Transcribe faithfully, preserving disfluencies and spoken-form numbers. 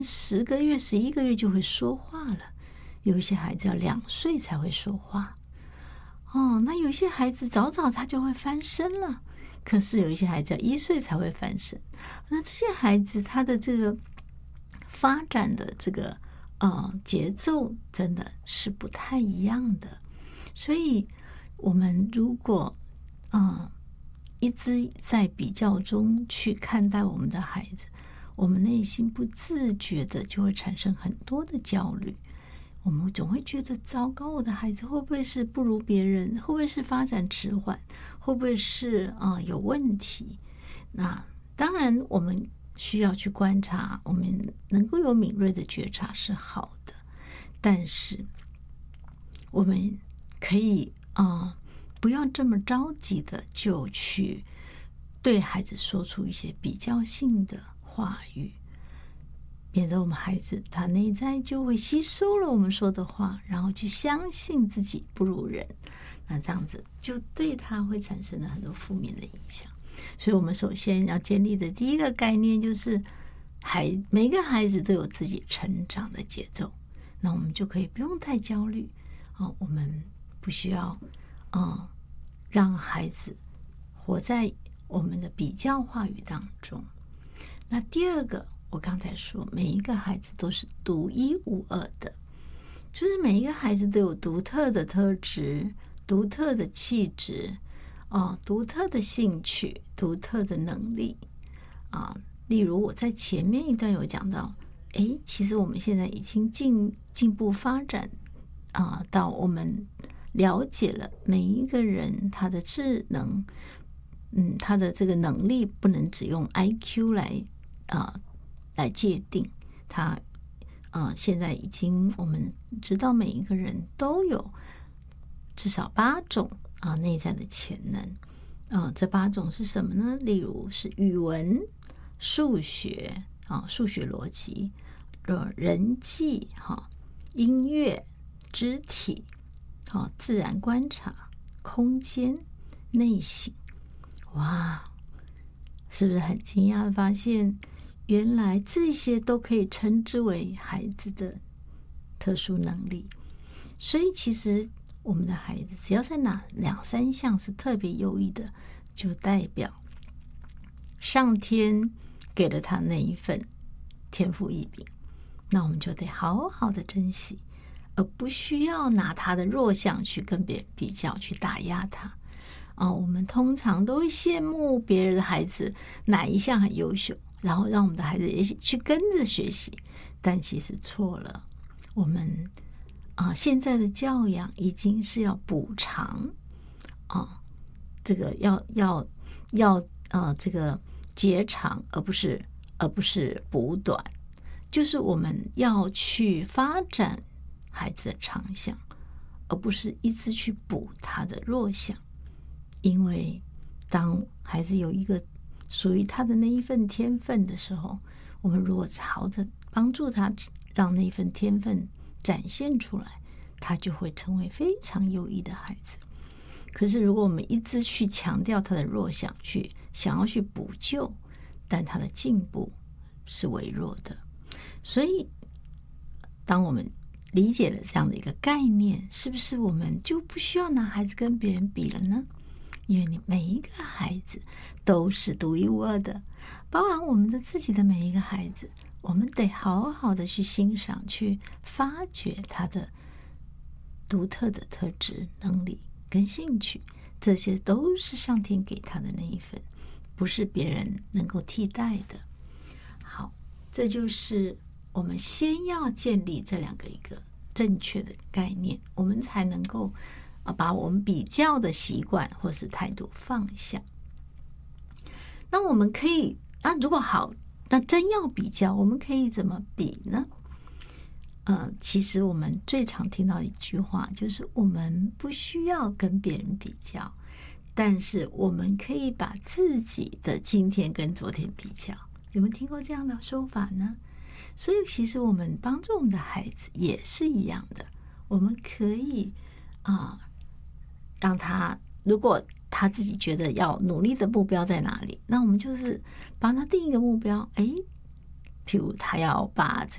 十个月、十一个月就会说话了，有一些孩子要两岁才会说话。哦，那有一些孩子早早他就会翻身了，可是有一些孩子要一岁才会翻身。那这些孩子他的这个发展的这个呃节奏真的是不太一样的，所以我们如果呃一直在比较中去看待我们的孩子，我们内心不自觉的就会产生很多的焦虑。我们总会觉得糟糕，我的孩子会不会是不如别人，会不会是发展迟缓，会不会是啊、呃、有问题。那当然我们需要去观察，我们能够有敏锐的觉察是好的，但是我们可以啊、呃、不要这么着急的就去对孩子说出一些比较性的话语，免得我们孩子他内在就会吸收了我们说的话，然后去相信自己不如人，那这样子就对他会产生了很多负面的影响。所以我们首先要建立的第一个概念就是孩每个孩子都有自己成长的节奏，那我们就可以不用太焦虑、哦、我们不需要、哦、让孩子活在我们的比较话语当中。那第二个，我刚才说每一个孩子都是独一无二的，就是每一个孩子都有独特的特质、独特的气质、哦、独特的兴趣、独特的能力啊。例如我在前面一段有讲到，诶，其实我们现在已经进进步发展啊，到我们了解了每一个人他的智能，嗯，他的这个能力不能只用 I Q 来啊来界定他。啊，现在已经我们知道每一个人都有至少八种啊内在的潜能啊，这八种是什么呢？例如是语文、数学啊，数学逻辑、呃人际哈、音乐、肢体、好自然观察、空间、内省。哇，是不是很惊讶的发现？原来这些都可以称之为孩子的特殊能力。所以其实我们的孩子只要在哪两三项是特别优异的，就代表上天给了他那一份天赋异禀，那我们就得好好的珍惜，而不需要拿他的弱项去跟别人比较，去打压他。哦，我们通常都会羡慕别人的孩子哪一项很优秀，然后让我们的孩子也去跟着学习，但其实错了。我们啊、呃，现在的教养已经是要补偿啊、呃，这个要要要呃，这个截长，而不是而不是补短，就是我们要去发展孩子的长项，而不是一直去补他的弱项。因为当孩子有一个属于他的那一份天分的时候，我们如果朝着帮助他让那一份天分展现出来，他就会成为非常优异的孩子。可是如果我们一直去强调他的弱项，去想要去补救，但他的进步是微弱的。所以当我们理解了这样的一个概念，是不是我们就不需要拿孩子跟别人比了呢？因为你每一个孩子都是独一无二的，包含我们的自己的每一个孩子，我们得好好的去欣赏，去发掘他的独特的特质、能力跟兴趣，这些都是上天给他的那一份，不是别人能够替代的。好，这就是我们先要建立这两个一个正确的概念，我们才能够把我们比较的习惯或是态度放下。那我们可以，那如果好，那真要比较，我们可以怎么比呢？呃，其实我们最常听到一句话，就是我们不需要跟别人比较，但是我们可以把自己的今天跟昨天比较。有没有听过这样的说法呢？所以其实我们帮助我们的孩子也是一样的，我们可以啊、呃，让他如果他自己觉得要努力的目标在哪里，那我们就是帮他定一个目标。诶，譬如他要把